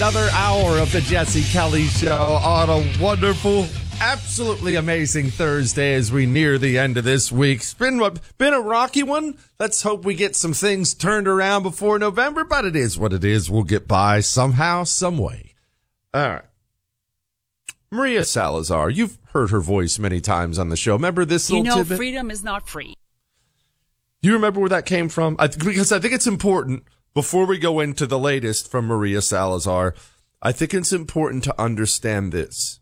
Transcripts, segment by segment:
Another hour of the Jesse Kelly Show on a wonderful, absolutely amazing Thursday as we near the end of this week. It's been a rocky one. Let's hope we get some things turned around before November, but it is what it is. We'll get by somehow, some way. All right. Maria Salazar, you've heard her voice many times on the show. Remember this little tidbit? Freedom is not free. Do you remember where that came from? Because I think it's important. Before we go into the latest from Maria Salazar, I think it's important to understand this.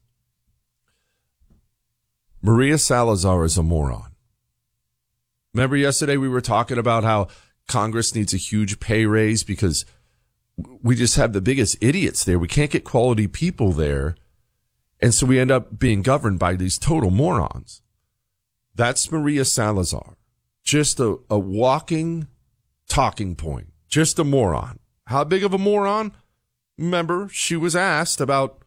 Maria Salazar is a moron. Remember yesterday we were talking about how Congress needs a huge pay raise because we just have the biggest idiots there. We can't get quality people there. And so we end up being governed by these total morons. That's Maria Salazar. Just a walking talking point. Just a moron. How big of a moron? Remember, she was asked about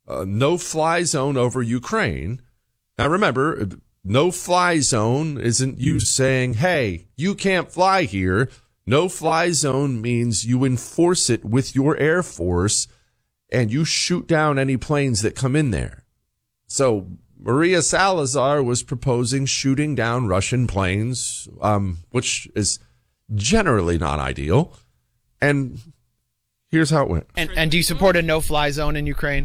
no-fly zone over Ukraine. Now remember, no-fly zone isn't you saying, hey, you can't fly here. No-fly zone means you enforce it with your Air Force and you shoot down any planes that come in there. So Maria Salazar was proposing shooting down Russian planes, which is generally not ideal. And here's how it went. And do you support a no-fly zone in Ukraine?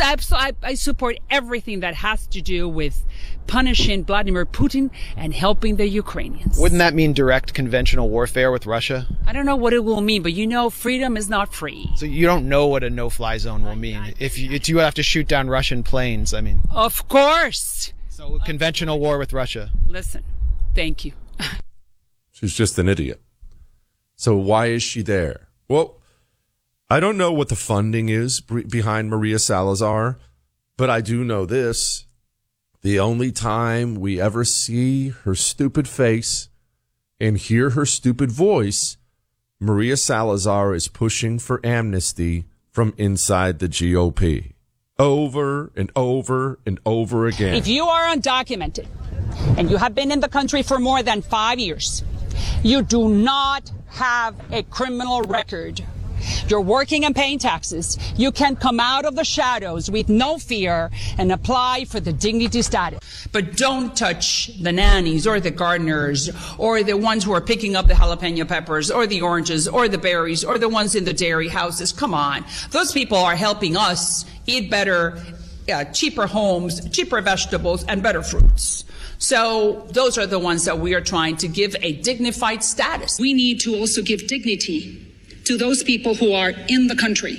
I support everything that has to do with punishing Vladimir Putin and helping the Ukrainians. Wouldn't that mean direct conventional warfare with Russia? I don't know what it will mean, but freedom is not free. So you don't know what a no-fly zone will mean. If you have to shoot down Russian planes, I mean. Of course. So conventional war with Russia. Listen, thank you. She's just an idiot. So why is she there? Well, I don't know what the funding is behind Maria Salazar, but I do know this. The only time we ever see her stupid face and hear her stupid voice, Maria Salazar is pushing for amnesty from inside the GOP. Over and over and over again. If you are undocumented and you have been in the country for more than 5 years, you do not have a criminal record. You're working and paying taxes. You can come out of the shadows with no fear and apply for the dignity status. But don't touch the nannies or the gardeners or the ones who are picking up the jalapeno peppers or the oranges or the berries or the ones in the dairy houses. Come on. Those people are helping us eat better, cheaper homes, cheaper vegetables, and better fruits. So those are the ones that we are trying to give a dignified status. We need to also give dignity to those people who are in the country.